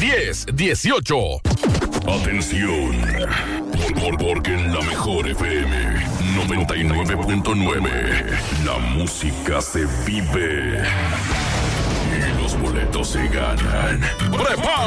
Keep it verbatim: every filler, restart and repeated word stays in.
diez dieciocho. Atención, por, por, porque en la mejor F M noventa y nueve punto nueve la música se vive y los boletos se ganan. ¡Prepara!